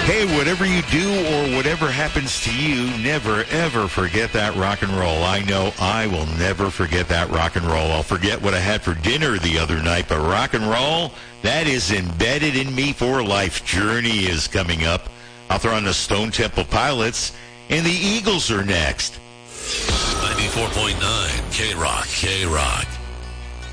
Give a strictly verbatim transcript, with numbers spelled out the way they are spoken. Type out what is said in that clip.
Hey, whatever you do or whatever happens to you, never, ever forget that rock and roll. I know I will never forget that rock and roll. I'll forget what I had for dinner the other night, but rock and roll, that is embedded in me for life. Journey is coming up. I'll throw on the Stone Temple Pilots, and the Eagles are next. ninety-four point nine K-Rock, K-Rock.